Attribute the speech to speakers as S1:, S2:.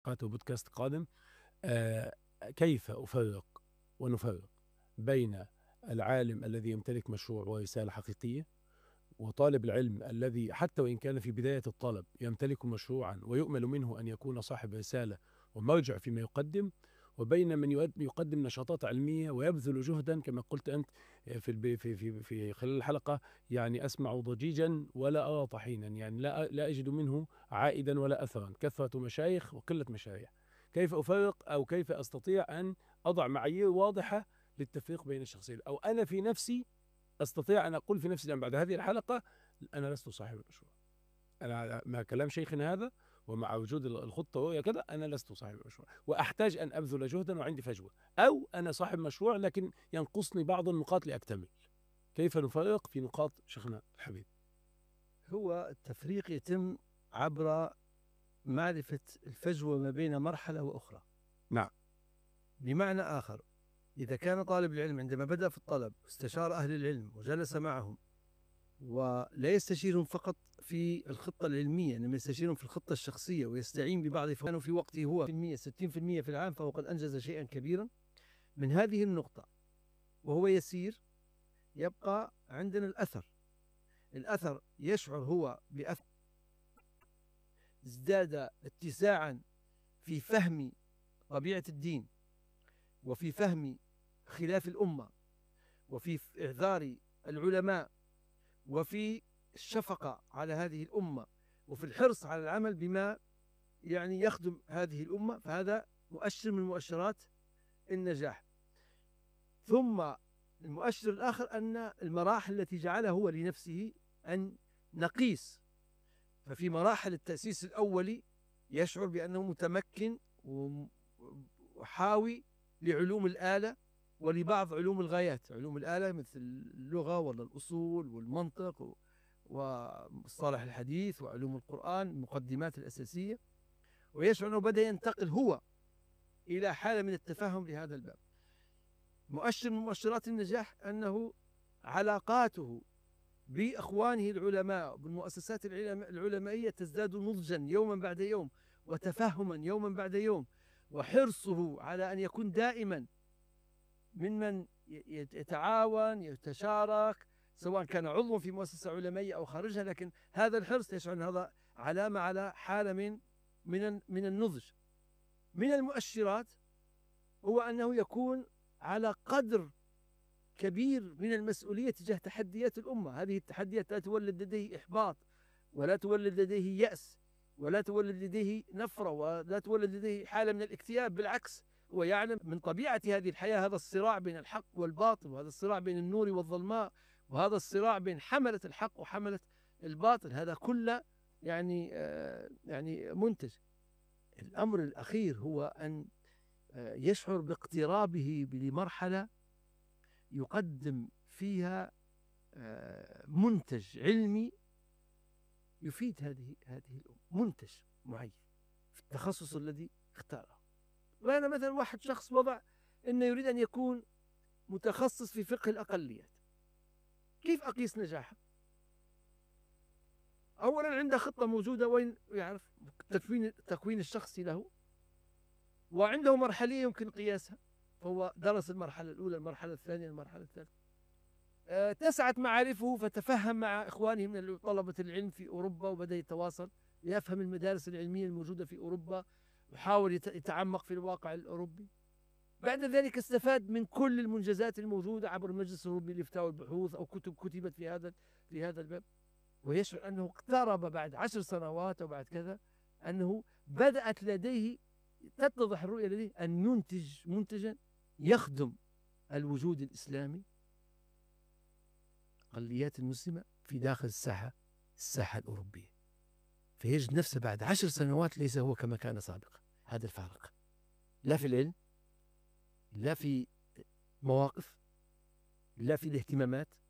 S1: بودكاست قادم. آه، كيف أفرق ونفرق بين العالم الذي يمتلك مشروع ورسالة حقيقية، وطالب العلم الذي حتى وإن كان في بداية الطلب يمتلك مشروعا ويؤمل منه أن يكون صاحب رسالة ومرجع فيما يقدم، وبين من يقدم نشاطات علمية ويبذل جهدا كما قلت أنت في خلال الحلقة. يعني أسمع ضجيجا ولا أرى طحينا، يعني لا أجد منه عائدا ولا أثرا، كثرة مشايخ وقلة مشاريع. كيف أفرق أو كيف أستطيع أن أضع معايير واضحة للتفريق بين الشخصين، أو أنا في نفسي استطيع ان اقول في نفسي الان بعد هذه الحلقه انا لست صاحب المشروع. انا مع كلام شيخنا هذا ومع وجود الخطه وهي كده انا لست صاحب المشروع، واحتاج ان ابذل جهدا وعندي فجوه، او انا صاحب مشروع لكن ينقصني بعض النقاط لاكتمل. كيف نفرق في نقاط شيخنا الحبيب؟
S2: هو التفريق يتم عبر معرفة الفجوة ما بين مرحلة وأخرى.
S1: نعم.
S2: بمعنى آخر، إذا كان طالب العلم عندما بدأ في الطلب استشار أهل العلم وجلس معهم، ولا يستشيرهم فقط في الخطة العلمية، إنما يستشيرهم في الخطة الشخصية ويستعين ببعض كانوا في وقته هو 60% في العام، فهو قد أنجز شيئا كبيرا. من هذه النقطة وهو يسير يبقى عندنا الأثر يشعر هو بأثر، ازداد اتساعا في فهم طبيعة الدين، وفي فهم خلاف الأمة، وفي إعذار العلماء، وفي الشفقة على هذه الأمة، وفي الحرص على العمل بما يعني يخدم هذه الأمة. فهذا مؤشر من مؤشرات النجاح. ثم المؤشر الآخر أن المراحل التي جعلها هو لنفسه أن نقيس. ففي مراحل التأسيس الأولي يشعر بأنه متمكن وحاوي لعلوم الآلة ولبعض علوم الغايات، علوم الآلة مثل اللغة ولا الأصول والمنطق ومصطلح الحديث وعلوم القرآن، المقدمات الأساسية. ويشعر أنه بدأ ينتقل هو إلى حالة من التفهم لهذا الباب. مؤشر من مؤشرات النجاح أنه علاقاته بإخوانه العلماء بالمؤسسات العلمائية تزداد نضجا يوما بعد يوم، وتفهما يوما بعد يوم، وحرصه على أن يكون دائما ممن يتعاون يتشارك، سواء كان عضوا في مؤسسة علمائية أو خارجها. لكن هذا الحرص يشعر أن هذا علامة على حالة من النضج. من المؤشرات هو أنه يكون على قدر كبير من المسؤولية تجاه تحديات الأمة. هذه التحديات لا تولد لديه إحباط، ولا تولد لديه يأس، ولا تولد لديه نفرة، ولا تولد لديه حالة من الاكتئاب. بالعكس، هو يعلم من طبيعة هذه الحياة هذا الصراع بين الحق والباطل، وهذا الصراع بين النور والظلماء، وهذا الصراع بين حملة الحق وحملة الباطل. هذا كله يعني منتج. الأمر الأخير هو أن يشعر باقترابه لمرحلة يقدم فيها منتج علمي يفيد هذه الأمة، منتج معين في التخصص الذي اختاره. وأنا مثلا واحد شخص وضع أنه يريد أن يكون متخصص في فقه الأقليات. كيف أقيس نجاحه؟ أولا عنده خطة موجودة وين يعرف التكوين الشخصي له، وعنده مرحلية يمكن قياسها. فهو درس المرحلة الأولى، المرحلة الثانية، المرحلة الثالثة. اتسعت معارفه فتفهم مع إخوانه من طلبة العلم في أوروبا، وبدأ يتواصل يفهم المدارس العلمية الموجودة في أوروبا، وحاول يتعمق في الواقع الأوروبي. بعد ذلك استفاد من كل المنجزات الموجودة عبر المجلس الأوروبي للإفتاء والبحوث أو كتب كتبت في هذا الباب. ويشعر أنه اقترب بعد 10 سنوات أو بعد كذا، أنه بدأت لديه تتضح الرؤية لديه أن ينتج منتجا يخدم الوجود الإسلامي، الأقليات المسلمة في داخل الساحة الأوروبية. فيجد نفسه بعد 10 سنوات ليس هو كما كان سابقا. هذا الفارق، لا في العلم، لا في مواقف، لا في الاهتمامات،